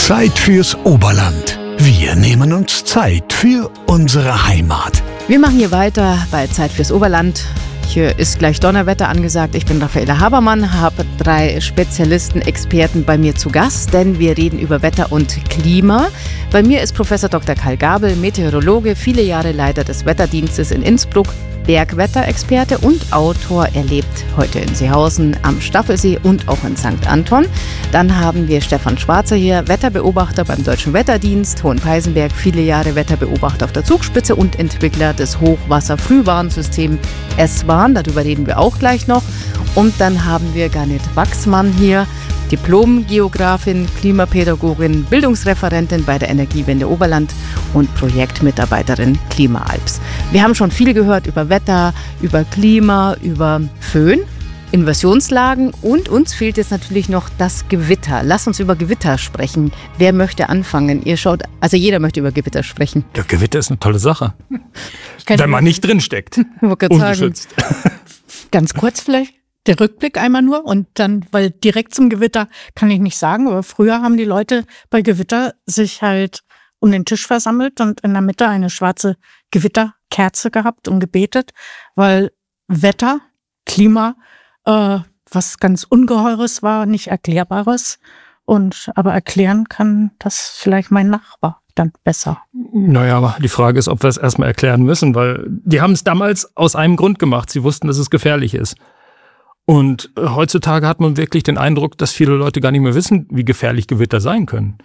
Zeit fürs Oberland. Wir nehmen uns Zeit für unsere Heimat. Wir machen hier weiter bei Zeit fürs Oberland. Hier ist gleich Donnerwetter angesagt. Ich bin Raffaela Habermann, habe 3 Spezialisten, Experten bei mir zu Gast, denn wir reden über Wetter und Klima. Bei mir ist Professor Dr. Karl Gabel, Meteorologe, viele Jahre Leiter des Wetterdienstes in Innsbruck, Bergwetterexperte und Autor. Er lebt heute in Seehausen am Staffelsee und auch in St. Anton. Dann haben wir Stefan Schwarzer hier, Wetterbeobachter beim Deutschen Wetterdienst, Hohenpeißenberg, viele Jahre Wetterbeobachter auf der Zugspitze und Entwickler des Hochwasserfrühwarnsystems S-Warn. Darüber reden wir auch gleich noch. Und dann haben wir Garnet Wachsmann hier, Diplom-Geografin, Klimapädagogin, Bildungsreferentin bei der Energiewende Oberland und Projektmitarbeiterin Klimaalps. Wir haben schon viel gehört über Wetter, über Klima, über Föhn, Inversionslagen und uns fehlt jetzt natürlich noch das Gewitter. Lass uns über Gewitter sprechen. Wer möchte anfangen? Jeder möchte über Gewitter sprechen. Ja, Gewitter ist eine tolle Sache, wenn man nicht drinsteckt. Ungeschützt. Ganz kurz vielleicht. Der Rückblick einmal nur und dann, weil direkt zum Gewitter kann ich nicht sagen, aber früher haben die Leute bei Gewitter sich halt um den Tisch versammelt und in der Mitte eine schwarze Gewitterkerze gehabt und gebetet, weil Wetter, Klima, was ganz Ungeheures war, nicht Erklärbares. Aber erklären kann das vielleicht mein Nachbar dann besser. Naja, aber die Frage ist, ob wir es erstmal erklären müssen, weil die haben es damals aus einem Grund gemacht. Sie wussten, dass es gefährlich ist. Und heutzutage hat man wirklich den Eindruck, dass viele Leute gar nicht mehr wissen, wie gefährlich Gewitter sein können.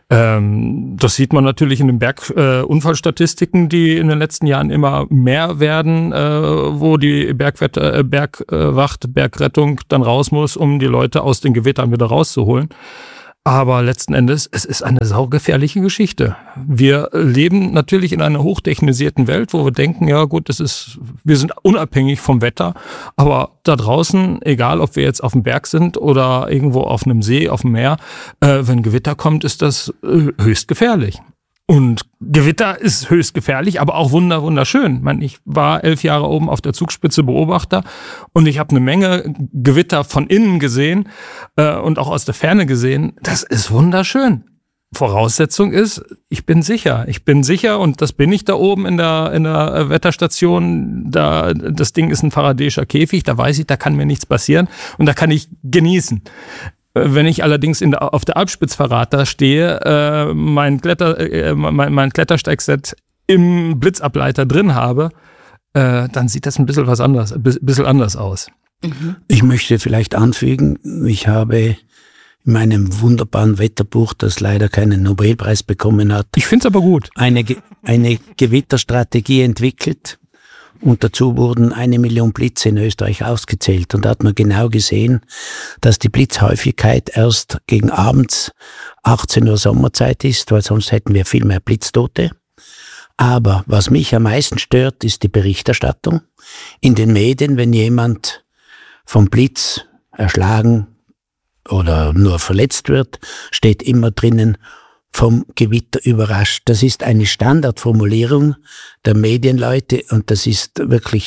Das sieht man natürlich in den Bergunfallstatistiken, die in den letzten Jahren immer mehr werden, wo die Bergwacht, Bergrettung dann raus muss, um die Leute aus den Gewittern wieder rauszuholen. Aber letzten Endes, es ist eine saugefährliche Geschichte. Wir leben natürlich in einer hochtechnisierten Welt, wo wir denken, ja gut, wir sind unabhängig vom Wetter. Aber da draußen, egal ob wir jetzt auf dem Berg sind oder irgendwo auf einem See, auf dem Meer, wenn Gewitter kommt, ist das höchst gefährlich. Und Gewitter ist höchst gefährlich, aber auch wunderschön. Ich war 11 Jahre oben auf der Zugspitze Beobachter und ich habe eine Menge Gewitter von innen gesehen und auch aus der Ferne gesehen. Das ist wunderschön. Voraussetzung ist, ich bin sicher und das bin ich da oben in der Wetterstation. Das Ding ist ein Faraday'scher Käfig, da weiß ich, da kann mir nichts passieren und da kann ich genießen. Wenn ich allerdings auf der Alpspitzverrata stehe, mein Klettersteigset im Blitzableiter drin habe, dann sieht das ein bisschen anders aus. Mhm. Ich möchte vielleicht anfügen, ich habe in meinem wunderbaren Wetterbuch, das leider keinen Nobelpreis bekommen hat, ich finde es aber gut, eine Gewitterstrategie entwickelt. Und dazu wurden 1 Million Blitze in Österreich ausgezählt. Und da hat man genau gesehen, dass die Blitzhäufigkeit erst gegen abends 18 Uhr Sommerzeit ist, weil sonst hätten wir viel mehr Blitztote. Aber was mich am meisten stört, ist die Berichterstattung. In den Medien, wenn jemand vom Blitz erschlagen oder nur verletzt wird, steht immer drinnen, vom Gewitter überrascht. Das ist eine Standardformulierung der Medienleute und es ist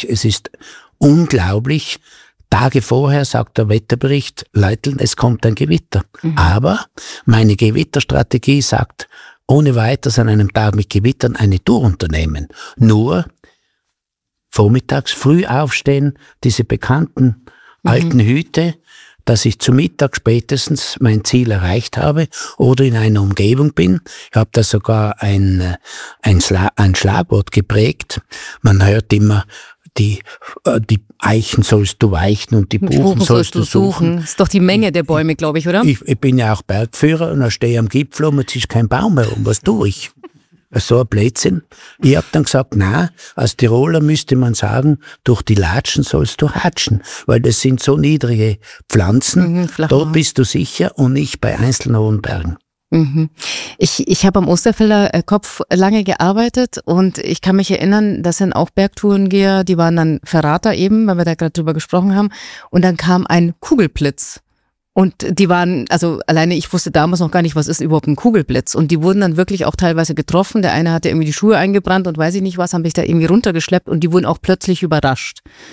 unglaublich. Tage vorher sagt der Wetterbericht, Leute, es kommt ein Gewitter. Mhm. Aber meine Gewitterstrategie sagt, ohne weiteres an einem Tag mit Gewittern eine Tour unternehmen. Nur vormittags früh aufstehen, diese bekannten alten Hüte, dass ich zu Mittag spätestens mein Ziel erreicht habe oder in einer Umgebung bin. Ich habe da sogar ein Schlagwort geprägt. Man hört immer, die Eichen sollst du weichen und die Buchen sollst du suchen. Das ist doch die Menge der Bäume, glaube ich, oder? Ich bin ja auch Bergführer und da stehe ich am Gipfel und es ist kein Baum herum. Was tue ich? So ein Blödsinn. Ich habe dann gesagt, na, als Tiroler müsste man sagen, durch die Latschen sollst du hatschen, weil das sind so niedrige Pflanzen, dort bist du sicher und nicht bei einzelnen hohen Bergen. Mhm. Ich habe am Osterfelder Kopf lange gearbeitet und ich kann mich erinnern, das sind auch Bergtourengeher, die waren dann Verrater eben, weil wir da gerade drüber gesprochen haben und dann kam ein Kugelblitz. Und die waren, also alleine ich wusste damals noch gar nicht, was ist überhaupt ein Kugelblitz. Und die wurden dann wirklich auch teilweise getroffen. Der eine hatte irgendwie die Schuhe eingebrannt und weiß ich nicht was, haben sich da irgendwie runtergeschleppt und die wurden auch plötzlich überrascht.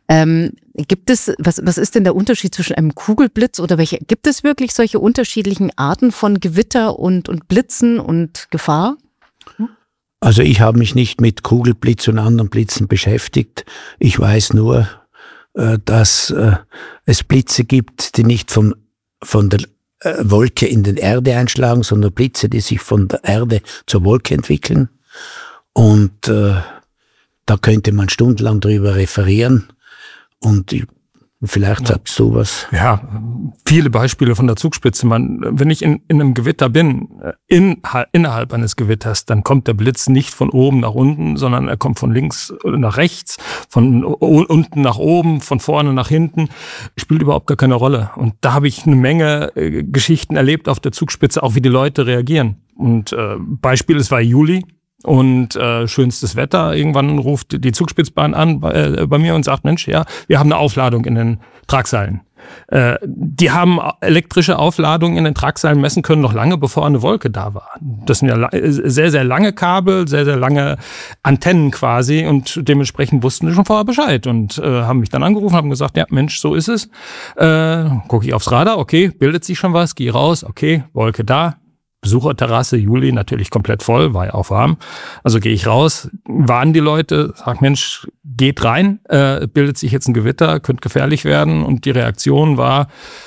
Gibt es, was ist denn der Unterschied zwischen einem Kugelblitz oder gibt es wirklich solche unterschiedlichen Arten von Gewitter und Blitzen und Gefahr? Also ich habe mich nicht mit Kugelblitz und anderen Blitzen beschäftigt. Ich weiß nur, dass es Blitze gibt, die nicht von der Wolke in die Erde einschlagen, sondern Blitze, die sich von der Erde zur Wolke entwickeln. Und da könnte man stundenlang drüber referieren. Und vielleicht sagst du was. Ja, viele Beispiele von der Zugspitze. Wenn ich in einem Gewitter bin, innerhalb eines Gewitters, dann kommt der Blitz nicht von oben nach unten, sondern er kommt von links nach rechts, von unten nach oben, von vorne nach hinten. Spielt überhaupt gar keine Rolle. Und da habe ich eine Menge Geschichten erlebt auf der Zugspitze, auch wie die Leute reagieren. Und Beispiel, es war Juli. Und schönstes Wetter. Irgendwann ruft die Zugspitzbahn an bei mir und sagt, Mensch, ja, wir haben eine Aufladung in den Tragseilen. Die haben elektrische Aufladung in den Tragseilen messen können noch lange, bevor eine Wolke da war. Das sind ja sehr, sehr lange Kabel, sehr, sehr lange Antennen quasi und dementsprechend wussten die schon vorher Bescheid und haben mich dann angerufen, haben gesagt, ja Mensch, so ist es. Gucke ich aufs Radar, okay, bildet sich schon was, gehe raus, okay, Wolke da. Besucherterrasse, Juli, natürlich komplett voll, war ja auch warm. Also gehe ich raus, warnen die Leute, sag Mensch, geht rein, bildet sich jetzt ein Gewitter, könnte gefährlich werden. Und die Reaktion war,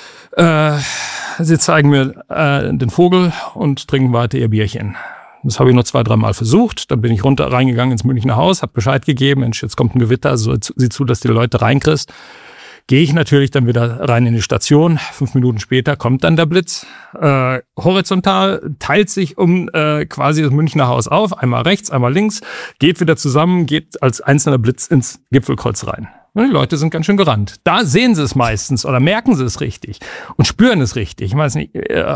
sie zeigen mir den Vogel und trinken weiter ihr Bierchen. Das habe ich nur 2-3 Mal versucht. Dann bin ich reingegangen ins Münchner Haus, habe Bescheid gegeben, Mensch, jetzt kommt ein Gewitter, also sieh zu, dass du die Leute reinkriegst. Gehe ich natürlich dann wieder rein in die Station. 5 Minuten später kommt dann der Blitz. Horizontal teilt sich um quasi das Münchner Haus auf. Einmal rechts, einmal links. Geht wieder zusammen, geht als einzelner Blitz ins Gipfelkreuz rein. Und die Leute sind ganz schön gerannt. Da sehen sie es meistens oder merken sie es richtig und spüren es richtig. Ich weiß nicht,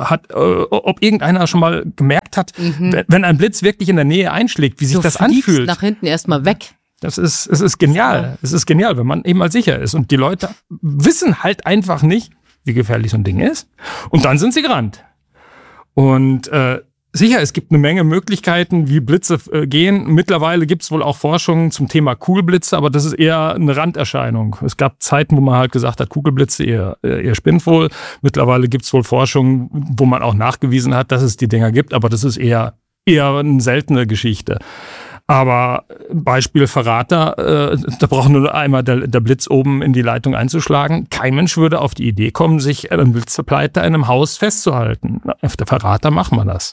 ob irgendeiner schon mal gemerkt hat, wenn ein Blitz wirklich in der Nähe einschlägt, wie sich das anfühlt. Nach hinten erstmal weg. Es ist genial. Es ist genial, wenn man eben mal sicher ist. Und die Leute wissen halt einfach nicht, wie gefährlich so ein Ding ist. Und dann sind sie gerannt. Und sicher, es gibt eine Menge Möglichkeiten, wie Blitze gehen. Mittlerweile gibt es wohl auch Forschung zum Thema Kugelblitze, aber das ist eher eine Randerscheinung. Es gab Zeiten, wo man halt gesagt hat, Kugelblitze, ihr spinnt wohl. Mittlerweile gibt es wohl Forschung, wo man auch nachgewiesen hat, dass es die Dinger gibt, aber das ist eher eine seltene Geschichte. Aber Beispiel Verrater, da braucht nur einmal der Blitz oben in die Leitung einzuschlagen. Kein Mensch würde auf die Idee kommen, sich einen Blitzableiter in einem Haus festzuhalten. Auf der Verrater machen wir das.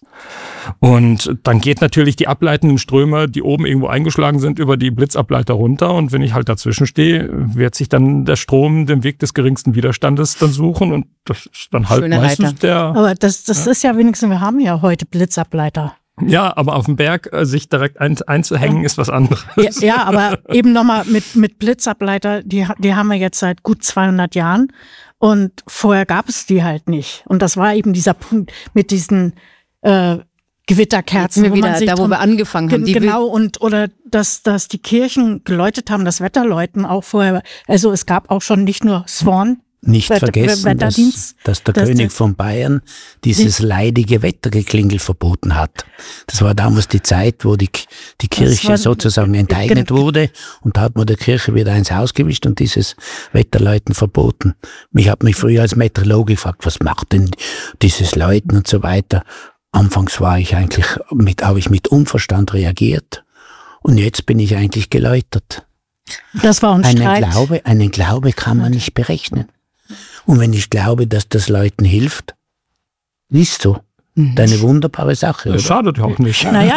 Und dann geht natürlich die ableitenden Ströme, die oben irgendwo eingeschlagen sind, über die Blitzableiter runter. Und wenn ich halt dazwischen stehe, wird sich dann der Strom den Weg des geringsten Widerstandes dann suchen. Und das ist dann halt Schöne meistens Reiter. der... Aber das ist ja wenigstens, wir haben ja heute Blitzableiter. Ja, aber auf dem Berg sich direkt einzuhängen, ist was anderes. Ja, aber eben nochmal mit Blitzableiter, die haben wir jetzt seit gut 200 Jahren und vorher gab es die halt nicht. Und das war eben dieser Punkt mit diesen Gewitterkerzen. Jetzt sind wir wo wir angefangen haben. Genau, oder dass die Kirchen geläutet haben, das Wetterläuten auch vorher. Also es gab auch schon nicht nur Swan, Nicht vergessen, dass der König von Bayern dieses leidige Wettergeklingel verboten hat. Das war damals die Zeit, wo die Kirche sozusagen enteignet wurde und da hat man der Kirche wieder eins ausgewischt und dieses Wetterläuten verboten. Ich habe mich früher als Meteorologe gefragt, was macht denn dieses Läuten und so weiter. Anfangs habe ich mit Unverstand reagiert und jetzt bin ich eigentlich geläutert. Das war ein Streit. Einen Glaube kann man nicht berechnen. Und wenn ich glaube, dass das Leuten hilft, ist so. Eine wunderbare Sache. Das oder? schadet ja auch nicht. Naja,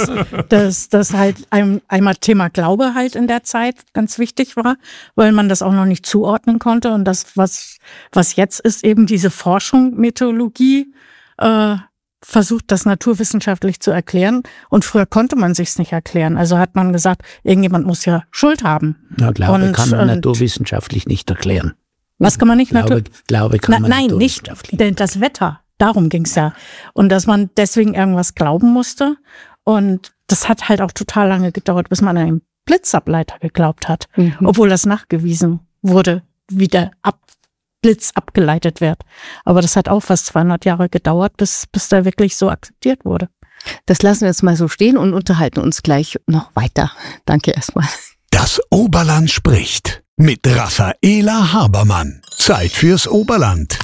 dass halt einmal Thema Glaube halt in der Zeit ganz wichtig war, weil man das auch noch nicht zuordnen konnte. Und das, was jetzt ist, eben diese Forschung, Meteorologie, versucht, das naturwissenschaftlich zu erklären. Und früher konnte man sich's nicht erklären. Also hat man gesagt, irgendjemand muss ja Schuld haben. Ja, Glaube kann man naturwissenschaftlich nicht erklären. Was kann man nicht Glaube kann man nein, nicht denn das Wetter. Darum ging's ja. Und dass man deswegen irgendwas glauben musste. Und das hat halt auch total lange gedauert, bis man an einen Blitzableiter geglaubt hat. Obwohl das nachgewiesen wurde, wie der Blitz abgeleitet wird. Aber das hat auch fast 200 Jahre gedauert, bis der wirklich so akzeptiert wurde. Das lassen wir jetzt mal so stehen und unterhalten uns gleich noch weiter. Danke erstmal. Das Oberland spricht. mit Raffaela Habermann. Zeit fürs Oberland.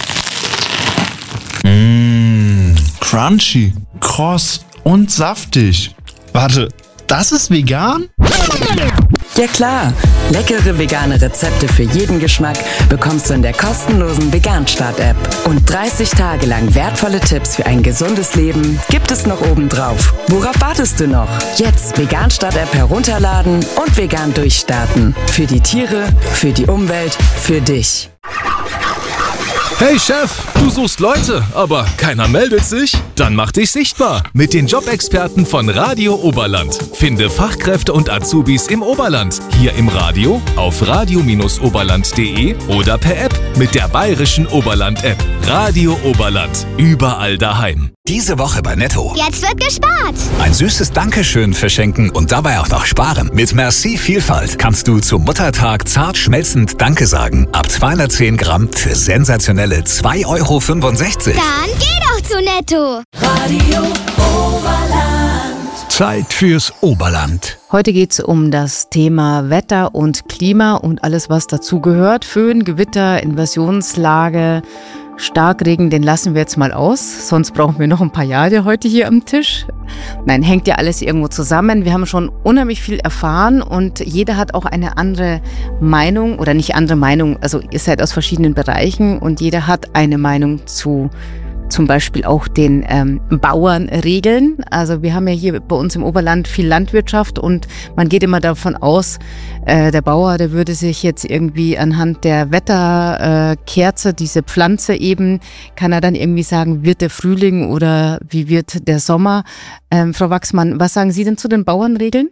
Crunchy, kross und saftig. Warte, das ist vegan? Ja klar, leckere vegane Rezepte für jeden Geschmack bekommst du in der kostenlosen Vegan-Start-App. Und 30 Tage lang wertvolle Tipps für ein gesundes Leben gibt es noch obendrauf. Worauf wartest du noch? Jetzt Vegan-Start-App herunterladen und vegan durchstarten. Für die Tiere, für die Umwelt, für dich. Hey Chef, du suchst Leute, aber keiner meldet sich? Dann mach dich sichtbar mit den Jobexperten von Radio Oberland. Finde Fachkräfte und Azubis im Oberland, hier im Radio, auf radio-oberland.de oder per App mit der bayerischen Oberland-App. Radio Oberland, überall daheim. Diese Woche bei Netto. Jetzt wird gespart. Ein süßes Dankeschön verschenken und dabei auch noch sparen. Mit Merci Vielfalt kannst du zum Muttertag zart schmelzend Danke sagen. Ab 210 Gramm für sensationelle 2,65 €. Dann geh doch zu Netto. Radio Oberland. Zeit fürs Oberland. Heute geht es um das Thema Wetter und Klima und alles, was dazugehört. Föhn, Gewitter, Inversionslage, Starkregen, den lassen wir jetzt mal aus. Sonst brauchen wir noch ein paar Jahre heute hier am Tisch. Nein, hängt ja alles irgendwo zusammen. Wir haben schon unheimlich viel erfahren und jeder hat auch eine andere Meinung oder nicht andere Meinung. Also ihr seid aus verschiedenen Bereichen und jeder hat eine Meinung zu zum Beispiel auch den Bauernregeln. Also wir haben ja hier bei uns im Oberland viel Landwirtschaft und man geht immer davon aus, der Bauer, der würde sich jetzt irgendwie anhand der Wetterkerze, diese Pflanze eben, kann er dann irgendwie sagen, wird der Frühling oder wie wird der Sommer? Frau Wachsmann, was sagen Sie denn zu den Bauernregeln?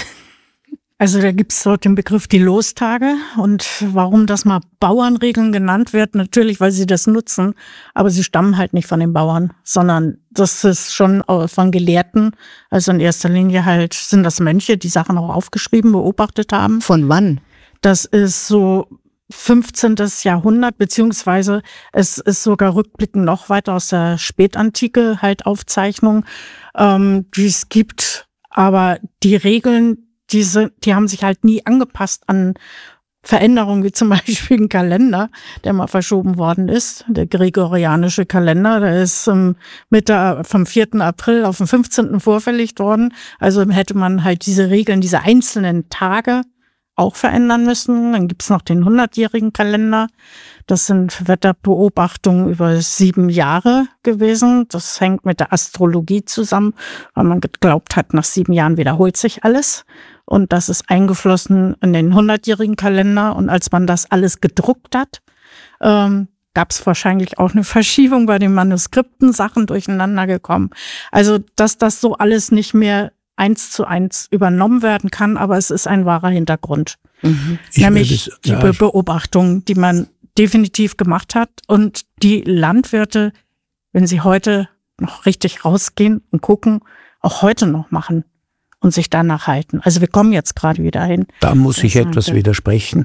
Also da gibt es so den Begriff die Lostage und warum das mal Bauernregeln genannt wird, natürlich, weil sie das nutzen, aber sie stammen halt nicht von den Bauern, sondern das ist schon von Gelehrten, also in erster Linie halt sind das Mönche, die Sachen auch aufgeschrieben, beobachtet haben. Von wann? Das ist so 15. Jahrhundert, beziehungsweise es ist sogar rückblickend noch weiter aus der Spätantike halt Aufzeichnungen, die es gibt, aber die Regeln, die haben sich halt nie angepasst an Veränderungen, wie zum Beispiel ein Kalender, der mal verschoben worden ist. Der gregorianische Kalender, der ist vom 4. April auf den 15. vorverlegt worden. Also hätte man halt diese Regeln, diese einzelnen Tage auch verändern müssen. Dann gibt's noch den 100-jährigen Kalender. Das sind Wetterbeobachtungen über 7 Jahre gewesen. Das hängt mit der Astrologie zusammen, weil man geglaubt hat, nach 7 Jahren wiederholt sich alles. Und das ist eingeflossen in den 100-jährigen Kalender. Und als man das alles gedruckt hat, gab es wahrscheinlich auch eine Verschiebung bei den Manuskripten, Sachen durcheinander gekommen. Also, dass das so alles nicht mehr 1:1 übernommen werden kann, aber es ist ein wahrer Hintergrund. Nämlich die Beobachtung, die man definitiv gemacht hat und die Landwirte, wenn sie heute noch richtig rausgehen und gucken, auch heute noch machen und sich danach halten. Also wir kommen jetzt gerade wieder hin. Da muss ich etwas widersprechen.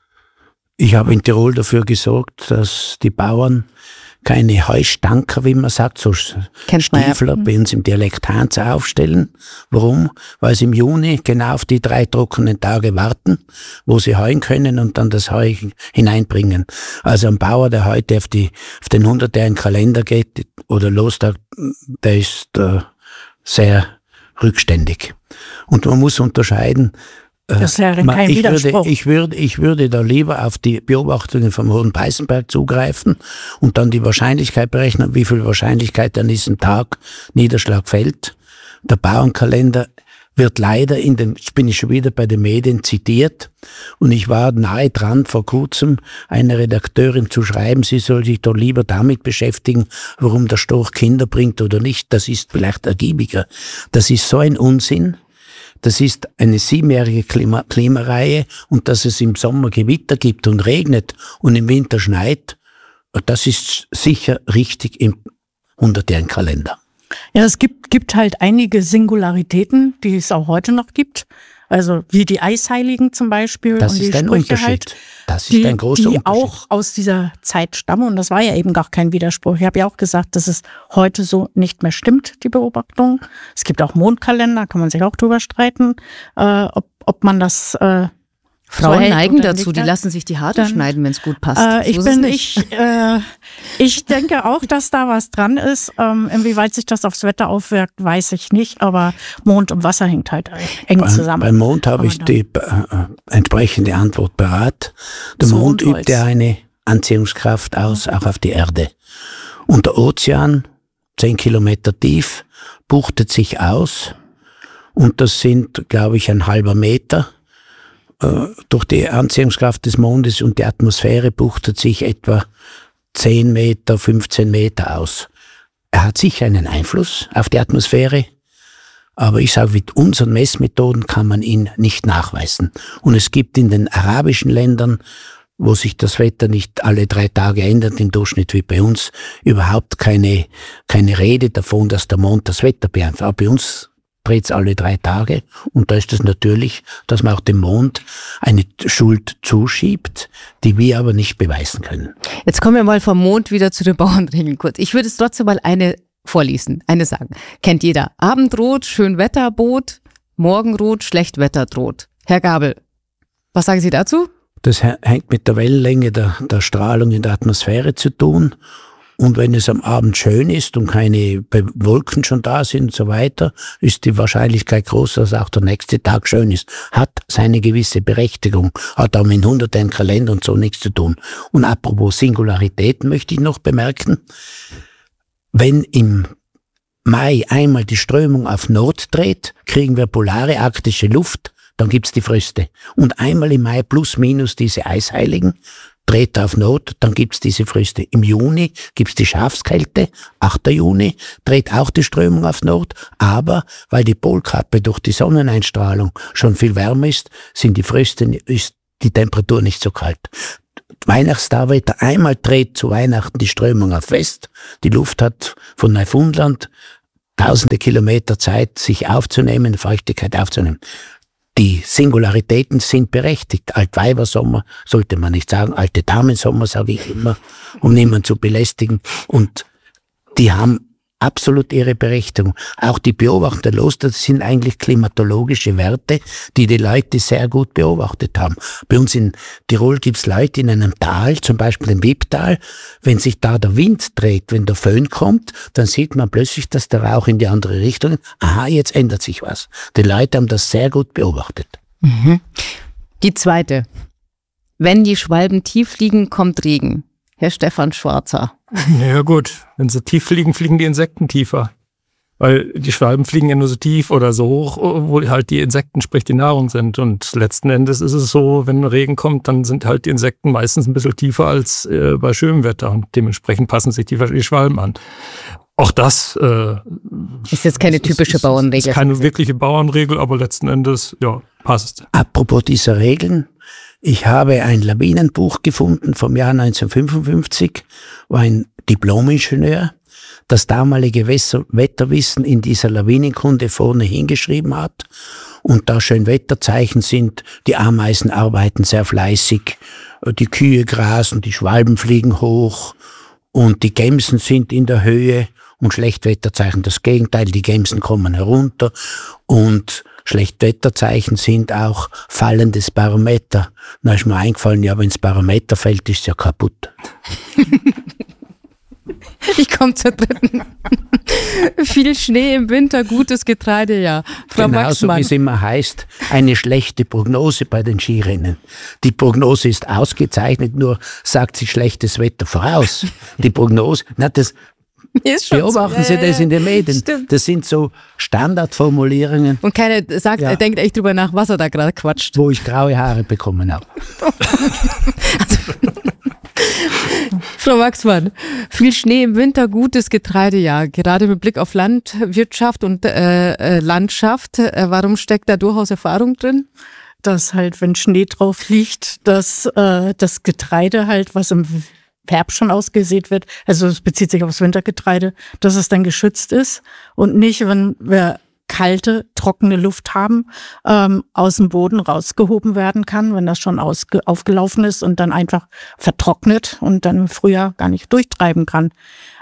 Ich habe in Tirol dafür gesorgt, dass die Bauern keine Heustanker, wie man sagt, so Stiefler bei uns im Dialekt Hanse aufstellen. Warum? Weil sie im Juni genau auf die 3 trockenen Tage warten, wo sie heuen können und dann das Heu hineinbringen. Also ein Bauer, der heute auf den 100-jährigen Kalender geht oder Lostag, der ist sehr rückständig. Und man muss unterscheiden. Das wäre kein Widerspruch. Ich würde da lieber auf die Beobachtungen vom Hohen Peißenberg zugreifen und dann die Wahrscheinlichkeit berechnen, wie viel Wahrscheinlichkeit an diesem Tag Niederschlag fällt. Der Bauernkalender wird leider jetzt bin ich schon wieder bei den Medien zitiert und ich war nahe dran vor kurzem einer Redakteurin zu schreiben, sie soll sich doch lieber damit beschäftigen, warum der Storch Kinder bringt oder nicht. Das ist vielleicht ergiebiger. Das ist so ein Unsinn. Das ist eine 7-jährige Klimareihe und dass es im Sommer Gewitter gibt und regnet und im Winter schneit, das ist sicher richtig im 100-jährigen Kalender. Ja, es gibt halt einige Singularitäten, die es auch heute noch gibt. Also wie die Eisheiligen zum Beispiel. Das und die ist ein Sprüche Unterschied. Halt, das ist ein großer Unterschied. Die auch aus dieser Zeit stammen. Und das war ja eben gar kein Widerspruch. Ich habe ja auch gesagt, dass es heute so nicht mehr stimmt, die Beobachtung. Es gibt auch Mondkalender, kann man sich auch drüber streiten, ob man das Frauen so hält neigen oder dazu, nicht die hält, lassen sich die Haare dann, schneiden, wenn es gut passt. Ich denke auch, dass da was dran ist. Inwieweit sich das aufs Wetter aufwirkt, weiß ich nicht. Aber Mond und Wasser hängt halt eng zusammen. Beim Mond habe ich die entsprechende Antwort parat. Der Mond übt ja eine Anziehungskraft aus, auch auf die Erde. Und der Ozean, 10 Kilometer tief, buchtet sich aus. Und das sind, glaube ich, ein halber Meter. Durch die Anziehungskraft des Mondes und die Atmosphäre buchtet sich etwa 10 Meter, 15 Meter aus. Er hat sicher einen Einfluss auf die Atmosphäre, aber ich sage, mit unseren Messmethoden kann man ihn nicht nachweisen. Und es gibt in den arabischen Ländern, wo sich das Wetter nicht alle 3 Tage ändert, im Durchschnitt wie bei uns, überhaupt keine Rede davon, dass der Mond das Wetter beeinflusst. Aber bei uns dreht es alle 3 Tage und da ist es natürlich, dass man auch dem Mond eine Schuld zuschiebt, die wir aber nicht beweisen können. Jetzt kommen wir mal vom Mond wieder zu den Bauernregeln kurz. Ich würde es trotzdem mal eine vorlesen, eine sagen. Kennt jeder. Abendrot, Schönwetterbot, Morgenrot, Schlechtwetter droht. Herr Gabel, was sagen Sie dazu? Das hängt mit der Wellenlänge der Strahlung in der Atmosphäre zu tun. Und wenn es am Abend schön ist und keine Wolken schon da sind und so weiter, ist die Wahrscheinlichkeit groß, dass auch der nächste Tag schön ist. Hat seine gewisse Berechtigung, hat auch mit 100 Kalender und so nichts zu tun. Und apropos Singularitäten möchte ich noch bemerken, wenn im Mai einmal die Strömung auf Nord dreht, kriegen wir polare arktische Luft, dann gibt's die Fröste. Und einmal im Mai plus minus diese Eisheiligen, dreht auf Nord, dann gibt's diese Fröste. Im Juni gibt's die Schafskälte, 8. Juni, dreht auch die Strömung auf Nord, aber weil die Polkappe durch die Sonneneinstrahlung schon viel wärmer ist, sind die Fröste, ist die Temperatur nicht so kalt. Weihnachtstagwetter, einmal dreht zu Weihnachten die Strömung auf West, die Luft hat von Neufundland tausende Kilometer Zeit, sich aufzunehmen, Feuchtigkeit aufzunehmen. Die Singularitäten sind berechtigt. Altweibersommer sollte man nicht sagen, alte Damensommer sage ich immer, um niemanden zu belästigen. Und die haben absolut ihre Berechtigung. Auch die Beobachter, das sind eigentlich klimatologische Werte, die die Leute sehr gut beobachtet haben. Bei uns in Tirol gibt's Leute in einem Tal, zum Beispiel im Wipptal, wenn sich da der Wind dreht, wenn der Föhn kommt, dann sieht man plötzlich, dass der Rauch in die andere Richtung, aha, jetzt ändert sich was. Die Leute haben das sehr gut beobachtet. Mhm. Die zweite. Wenn die Schwalben tief liegen, kommt Regen. Herr Stefan Schwarzer. Ja gut, wenn sie tief fliegen, fliegen die Insekten tiefer. Weil die Schwalben fliegen ja nur so tief oder so hoch, wo halt die Insekten, sprich die Nahrung sind. Und letzten Endes ist es so, wenn Regen kommt, dann sind halt die Insekten meistens ein bisschen tiefer als bei schönem Wetter. Und dementsprechend passen sich die Schwalben an. Auch das ist jetzt keine typische Bauernregel. Ist keine wirkliche Bauernregel, aber letzten Endes, ja, passt. Apropos dieser Regeln, ich habe ein Lawinenbuch gefunden vom Jahr 1955, wo ein Diplomingenieur das damalige Wetterwissen in dieser Lawinenkunde vorne hingeschrieben hat. Und da schön Wetterzeichen sind, die Ameisen arbeiten sehr fleißig, die Kühe grasen, die Schwalben fliegen hoch und die Gämsen sind in der Höhe. Und Schlechtwetterzeichen das Gegenteil, die Gämsen kommen herunter und Schlechtwetterzeichen sind auch fallendes Barometer. Da ist mir eingefallen, ja, wenn das Barometer fällt, ist es ja kaputt. Ich komme zur dritten. Viel Schnee im Winter, gutes Getreidejahr. Frau Genauso wie es immer heißt, eine schlechte Prognose bei den Skirennen. Die Prognose ist ausgezeichnet, nur sagt sie schlechtes Wetter voraus. Die Prognose, beobachten Sie das in den Medien. Stimmt. Das sind so Standardformulierungen. Und keiner sagt, er denkt echt drüber nach, was er da gerade quatscht. Wo ich graue Haare bekommen habe. Frau Waxmann, viel Schnee im Winter, gutes Getreidejahr. Gerade mit Blick auf Landwirtschaft und Landschaft. Warum steckt da durchaus Erfahrung drin? Dass halt, wenn Schnee drauf liegt, dass das Getreide halt, was im Herbst schon ausgesät wird, also es bezieht sich aufs Wintergetreide, dass es dann geschützt ist und nicht, wenn wir kalte, trockene Luft haben, aus dem Boden rausgehoben werden kann, wenn das schon aufgelaufen ist und dann einfach vertrocknet und dann im Frühjahr gar nicht durchtreiben kann.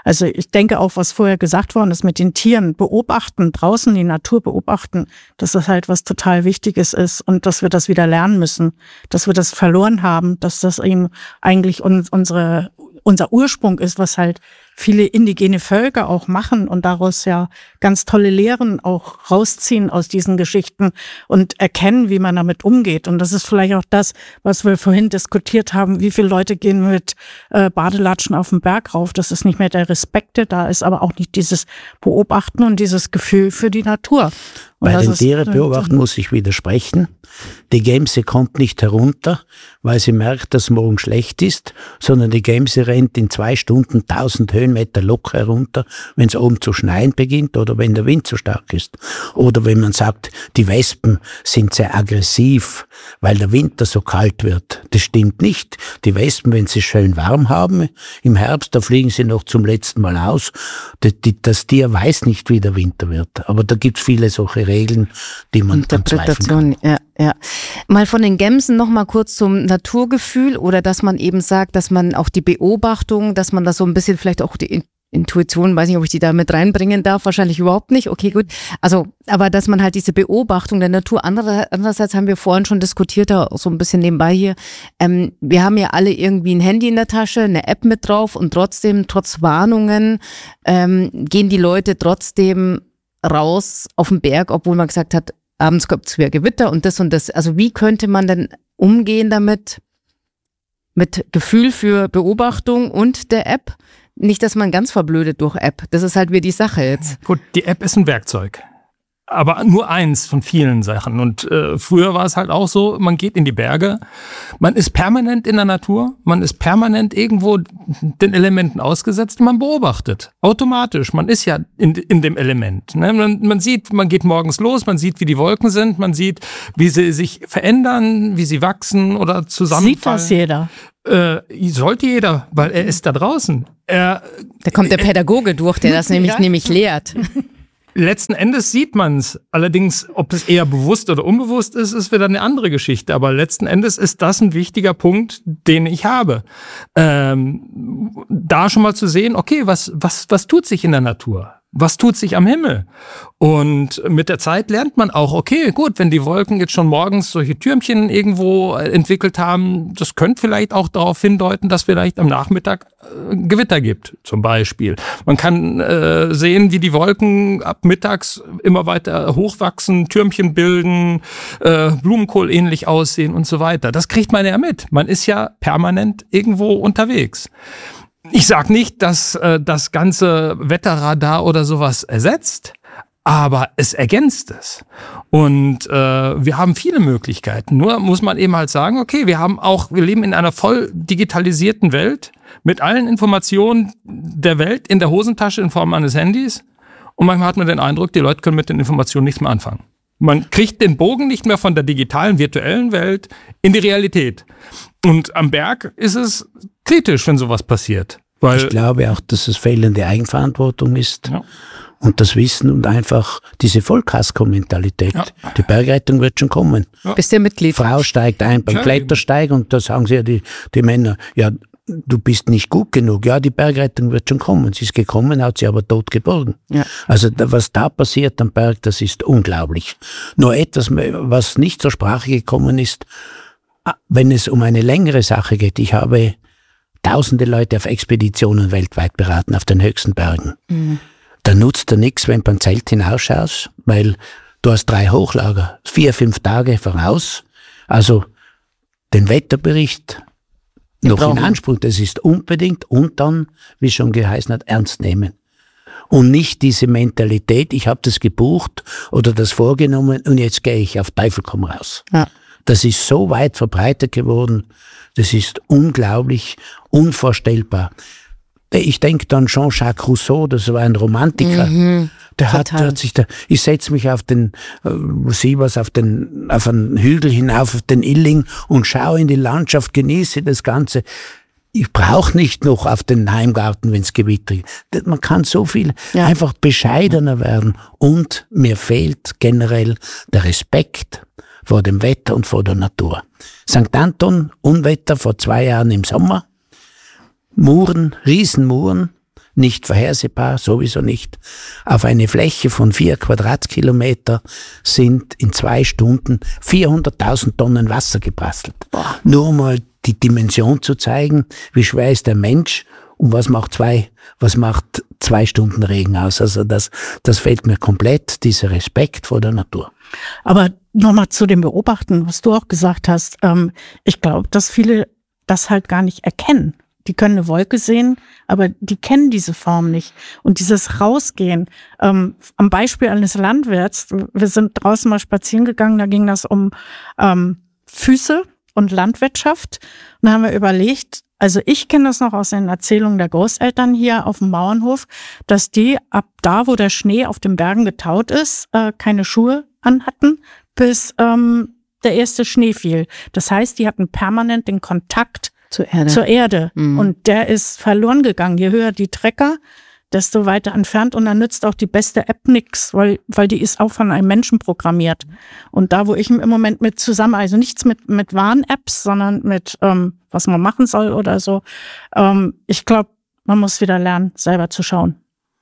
Also ich denke auch, was vorher gesagt worden ist mit den Tieren, beobachten, draußen die Natur beobachten, dass das halt was total Wichtiges ist und dass wir das wieder lernen müssen, dass wir das verloren haben, dass das eben eigentlich unser Ursprung ist, was halt viele indigene Völker auch machen und daraus ja ganz tolle Lehren auch rausziehen aus diesen Geschichten und erkennen, wie man damit umgeht. Und das ist vielleicht auch das, was wir vorhin diskutiert haben, wie viele Leute gehen mit Badelatschen auf den Berg rauf. Das ist nicht mehr der Respekt, der da ist, aber auch nicht dieses Beobachten und dieses Gefühl für die Natur. Und bei den Tieren beobachten muss ich widersprechen. Die Gemse kommt nicht herunter, weil sie merkt, dass morgen schlecht ist, sondern die Gemse rennt in 2 Stunden 1000 Höhenmeter locker herunter, wenn es oben zu schneien beginnt oder wenn der Wind zu stark ist. Oder wenn man sagt, die Wespen sind sehr aggressiv, weil der Winter so kalt wird. Das stimmt nicht. Die Wespen, wenn sie schön warm haben, im Herbst, da fliegen sie noch zum letzten Mal aus. Das Tier weiß nicht, wie der Winter wird. Aber da gibt es viele solche Regeln, die man Interpretation, ja. Mal von den Gemsen noch mal kurz zum Naturgefühl oder dass man eben sagt, dass man auch die Beobachtung, dass man das so ein bisschen vielleicht auch die Intuition, weiß nicht, ob ich die da mit reinbringen darf, wahrscheinlich überhaupt nicht, okay, gut. Also, aber dass man halt diese Beobachtung der Natur, andererseits haben wir vorhin schon diskutiert, da so ein bisschen nebenbei hier, wir haben ja alle irgendwie ein Handy in der Tasche, eine App mit drauf und trotzdem, trotz Warnungen, gehen die Leute trotzdem raus auf den Berg, obwohl man gesagt hat, abends kommt es wieder Gewitter und das und das. Also wie könnte man denn umgehen damit, mit Gefühl für Beobachtung und der App? Nicht, dass man ganz verblödet durch App. Das ist halt wieder die Sache jetzt. Gut, die App ist ein Werkzeug. Aber nur eins von vielen Sachen. Und früher war es halt auch so, man geht in die Berge, man ist permanent in der Natur, man ist permanent irgendwo den Elementen ausgesetzt und man beobachtet. Automatisch, man ist ja in dem Element. Ne? Man sieht, man geht morgens los, man sieht, wie die Wolken sind, man sieht, wie sie sich verändern, wie sie wachsen oder zusammenfallen. Sieht das jeder? Sollte jeder, weil er ist da draußen. Da kommt der Pädagoge durch, der das nämlich lehrt. Letzten Endes sieht man es. Allerdings, ob es eher bewusst oder unbewusst ist, ist wieder eine andere Geschichte. Aber letzten Endes ist das ein wichtiger Punkt, den ich habe. Da schon mal zu sehen, okay, was tut sich in der Natur? Was tut sich am Himmel? Und mit der Zeit lernt man auch, okay, gut, wenn die Wolken jetzt schon morgens solche Türmchen irgendwo entwickelt haben, das könnte vielleicht auch darauf hindeuten, dass vielleicht am Nachmittag Gewitter gibt, zum Beispiel. Man kann sehen, wie die Wolken ab mittags immer weiter hochwachsen, Türmchen bilden, Blumenkohl ähnlich aussehen und so weiter. Das kriegt man ja mit. Man ist ja permanent irgendwo unterwegs. Ich sage nicht, dass das ganze Wetterradar oder sowas ersetzt, aber es ergänzt es. Und wir haben viele Möglichkeiten. Nur muss man eben halt sagen, okay, wir leben in einer voll digitalisierten Welt mit allen Informationen der Welt in der Hosentasche in Form eines Handys. Und manchmal hat man den Eindruck, die Leute können mit den Informationen nichts mehr anfangen. Man kriegt den Bogen nicht mehr von der digitalen, virtuellen Welt in die Realität. Und am Berg ist es kritisch, wenn sowas passiert. Weil ich glaube auch, dass es fehlende Eigenverantwortung ist. Ja. Und das Wissen und einfach diese Vollkasko-Mentalität. Ja. Die Bergrettung wird schon kommen. Ja. Bist du Mitglied? Frau steigt ein beim Klettersteig und da sagen sie ja die Männer, ja, du bist nicht gut genug. Ja, die Bergrettung wird schon kommen. Sie ist gekommen, hat sie aber tot geborgen. Ja. Also was da passiert am Berg, das ist unglaublich. Nur etwas, was nicht zur Sprache gekommen ist, wenn es um eine längere Sache geht. Ich habe tausende Leute auf Expeditionen weltweit beraten, auf den höchsten Bergen. Mhm. Da nutzt dir nichts, wenn du beim Zelt hinausschaust, weil du hast 3 Hochlager, 4-5 Tage voraus. Also den Wetterbericht noch in Anspruch, das ist unbedingt und dann, wie schon geheißen hat, ernst nehmen. Und nicht diese Mentalität, ich habe das gebucht oder das vorgenommen und jetzt gehe ich auf Teufel komm raus. Ja. Das ist so weit verbreitet geworden, das ist unglaublich, unvorstellbar. Ich denke dann Jean-Jacques Rousseau, das war ein Romantiker. Mhm, der hat sich da, ich setze mich auf einen Hügel hinauf, auf den Illing und schaue in die Landschaft, genieße das Ganze. Ich brauche nicht noch auf den Heimgarten, wenn es gewittert. Man kann so viel einfach bescheidener werden. Und mir fehlt generell der Respekt vor dem Wetter und vor der Natur. St. Anton, Unwetter vor 2 Jahren im Sommer. Muren, Riesenmuren, nicht vorhersehbar, sowieso nicht. Auf eine Fläche von 4 Quadratkilometer sind in 2 Stunden 400.000 Tonnen Wasser geprasselt. Nur mal die Dimension zu zeigen, wie schwer ist der Mensch und was macht 2 Stunden Regen aus. Also das fehlt mir komplett, dieser Respekt vor der Natur. Aber nochmal zu dem Beobachten, was du auch gesagt hast. Ich glaube, dass viele das halt gar nicht erkennen. Die können eine Wolke sehen, aber die kennen diese Form nicht. Und dieses Rausgehen, am Beispiel eines Landwirts, wir sind draußen mal spazieren gegangen, da ging das um Füße und Landwirtschaft. Und da haben wir überlegt, also ich kenne das noch aus den Erzählungen der Großeltern hier auf dem Bauernhof, dass die ab da, wo der Schnee auf den Bergen getaut ist, keine Schuhe anhatten, bis der erste Schnee fiel. Das heißt, die hatten permanent den Kontakt zur Erde. Mhm. Und der ist verloren gegangen. Je höher die Trecker, desto weiter entfernt. Und dann nützt auch die beste App nichts, weil die ist auch von einem Menschen programmiert. Und da, wo ich im Moment mit zusammen, also nichts mit Warn-Apps, sondern mit was man machen soll oder so. Ich glaube, man muss wieder lernen, selber zu schauen.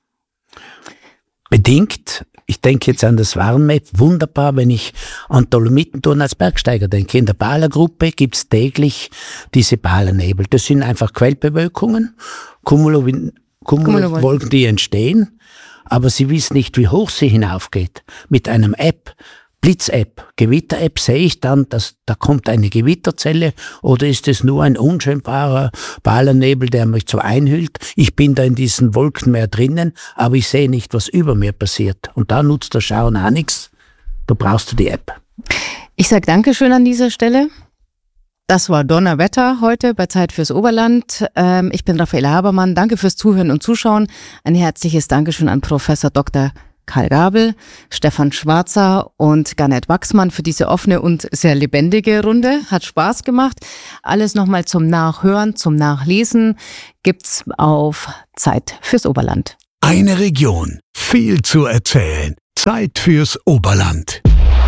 Bedingt. Ich denke jetzt an das Warn-Map. Wunderbar, wenn ich an Dolomitentouren als Bergsteiger denke. In der Baler-Gruppe gibt's täglich diese Balernebel. Das sind einfach Quellbewölkungen, Cumulowolken, die entstehen, aber Sie wissen nicht, wie hoch sie hinaufgeht. Mit einem App, Blitz-App, Gewitter-App sehe ich dann, dass da kommt eine Gewitterzelle oder ist es nur ein unscheinbarer Balernebel, der mich so einhüllt. Ich bin da in diesen Wolkenmeer drinnen, aber ich sehe nicht, was über mir passiert. Und da nutzt der Schauen auch nichts. Da brauchst du die App. Ich sage Dankeschön an dieser Stelle. Das war Donnerwetter heute bei Zeit fürs Oberland. Ich bin Raffaela Habermann. Danke fürs Zuhören und Zuschauen. Ein herzliches Dankeschön an Professor Dr. Karl Gabel, Stefan Schwarzer und Garnet Wachsmann für diese offene und sehr lebendige Runde. Hat Spaß gemacht. Alles nochmal zum Nachhören, zum Nachlesen gibt's auf Zeit fürs Oberland. Eine Region, viel zu erzählen. Zeit fürs Oberland.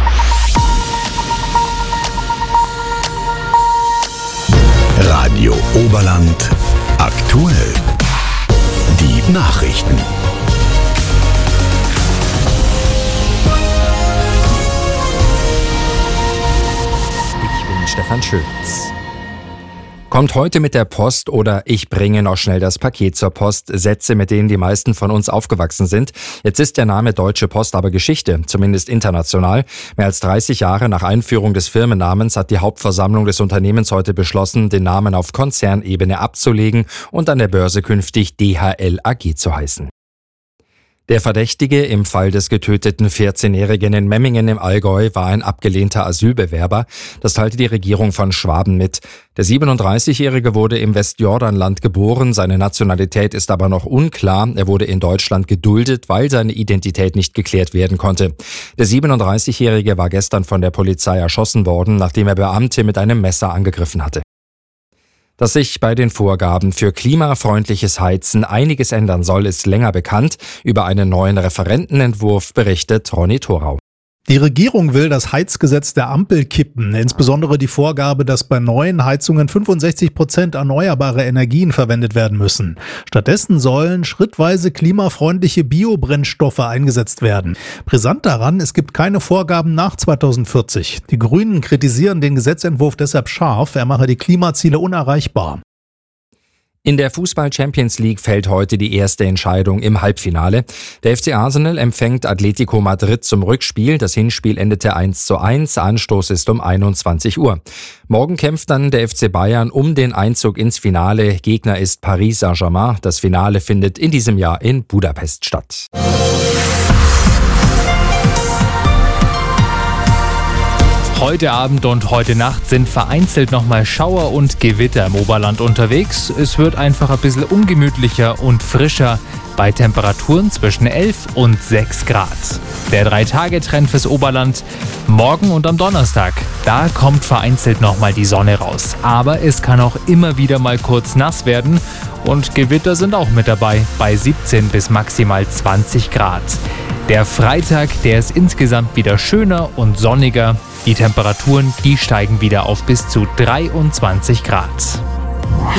Radio Oberland aktuell. Die Nachrichten. Stefan Schütz. Kommt heute mit der Post oder ich bringe noch schnell das Paket zur Post. Sätze, mit denen die meisten von uns aufgewachsen sind. Jetzt ist der Name Deutsche Post aber Geschichte, zumindest international. Mehr als 30 Jahre nach Einführung des Firmennamens hat die Hauptversammlung des Unternehmens heute beschlossen, den Namen auf Konzernebene abzulegen und an der Börse künftig DHL AG zu heißen. Der Verdächtige im Fall des getöteten 14-Jährigen in Memmingen im Allgäu war ein abgelehnter Asylbewerber. Das teilte die Regierung von Schwaben mit. Der 37-Jährige wurde im Westjordanland geboren. Seine Nationalität ist aber noch unklar. Er wurde in Deutschland geduldet, weil seine Identität nicht geklärt werden konnte. Der 37-Jährige war gestern von der Polizei erschossen worden, nachdem er Beamte mit einem Messer angegriffen hatte. Dass sich bei den Vorgaben für klimafreundliches Heizen einiges ändern soll, ist länger bekannt. Über einen neuen Referentenentwurf berichtet Ronny Thorau. Die Regierung will das Heizgesetz der Ampel kippen, insbesondere die Vorgabe, dass bei neuen Heizungen 65% erneuerbare Energien verwendet werden müssen. Stattdessen sollen schrittweise klimafreundliche Biobrennstoffe eingesetzt werden. Brisant daran, es gibt keine Vorgaben nach 2040. Die Grünen kritisieren den Gesetzentwurf deshalb scharf, er mache die Klimaziele unerreichbar. In der Fußball-Champions League fällt heute die erste Entscheidung im Halbfinale. Der FC Arsenal empfängt Atletico Madrid zum Rückspiel. Das Hinspiel endete 1:1. Anstoß ist um 21 Uhr. Morgen kämpft dann der FC Bayern um den Einzug ins Finale. Gegner ist Paris Saint-Germain. Das Finale findet in diesem Jahr in Budapest statt. Heute Abend und heute Nacht sind vereinzelt nochmal Schauer und Gewitter im Oberland unterwegs. Es wird einfach ein bisschen ungemütlicher und frischer bei Temperaturen zwischen 11 und 6 Grad. Der 3-Tage-Trend fürs Oberland morgen und am Donnerstag. Da kommt vereinzelt nochmal die Sonne raus. Aber es kann auch immer wieder mal kurz nass werden und Gewitter sind auch mit dabei bei 17 bis maximal 20 Grad. Der Freitag, der ist insgesamt wieder schöner und sonniger. Die Temperaturen, die steigen wieder auf bis zu 23 Grad.